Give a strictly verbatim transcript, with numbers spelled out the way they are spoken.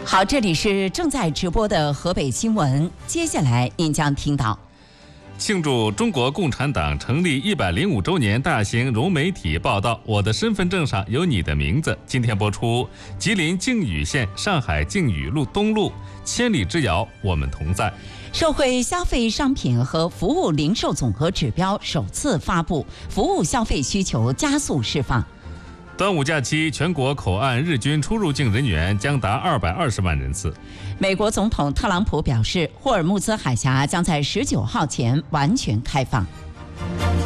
好，这里是正在直播的河北新闻，接下来您将听到。 庆祝中国共产党成立一百零五周年大型融媒体报道《我的身份证上有你的名字》，今天播出。吉林靖宇县上海靖宇路东路，千里之遥，我们同在。 社会消费商品和服务零售总额指标首次发布，服务消费需求加速释放。 端午假期，全国口岸日均出入境人员将达二百二十万人次。 美国总统特朗普表示，霍尔木兹海峡将在十九号前完全开放。